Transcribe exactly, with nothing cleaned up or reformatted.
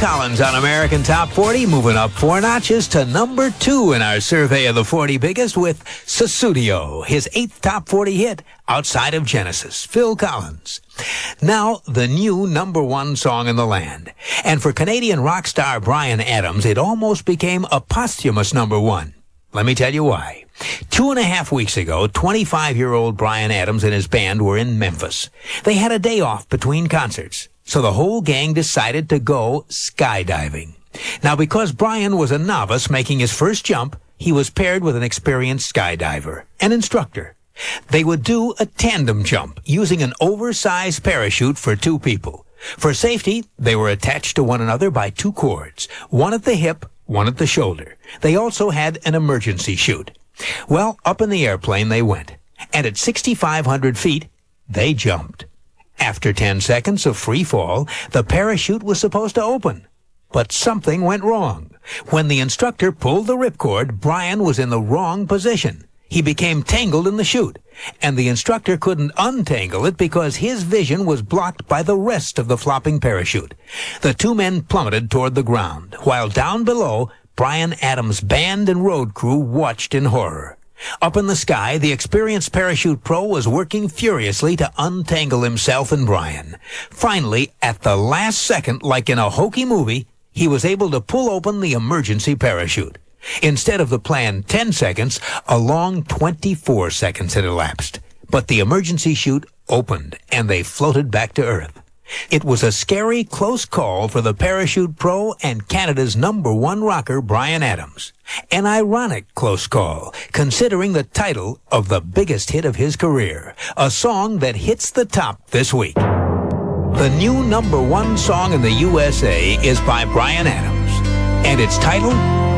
Collins on American Top forty, moving up four notches to number two in our survey of the forty biggest with Sussudio, his eighth top forty hit outside of Genesis. Phil Collins. Now, the new number one song in the land. And for Canadian rock star Bryan Adams, it almost became a posthumous number one. Let me tell you why. Two and a half weeks ago, twenty-five-year-old Bryan Adams and his band were in Memphis. They had a day off between concerts, so the whole gang decided to go skydiving. Now, because Bryan was a novice making his first jump, he was paired with an experienced skydiver, an instructor. They would do a tandem jump using an oversized parachute for two people. For safety, they were attached to one another by two cords, one at the hip, one at the shoulder. They also had an emergency chute. Well, up in the airplane they went, and at sixty-five hundred feet, they jumped. After ten seconds of free fall, the parachute was supposed to open. But something went wrong. When the instructor pulled the ripcord, Bryan was in the wrong position. He became tangled in the chute, and the instructor couldn't untangle it because his vision was blocked by the rest of the flopping parachute. The two men plummeted toward the ground, while down below, Bryan Adams' band and road crew watched in horror. Up in the sky, the experienced parachute pro was working furiously to untangle himself and Bryan. Finally, at the last second, like in a hokey movie, he was able to pull open the emergency parachute. Instead of the planned ten seconds, a long twenty-four seconds had elapsed. But the emergency chute opened, and they floated back to Earth. It was a scary, close call for the parachute pro and Canada's number one rocker, Bryan Adams. An ironic close call, considering the title of the biggest hit of his career, a song that hits the top this week. The new number one song in the U S A is by Bryan Adams, and its title,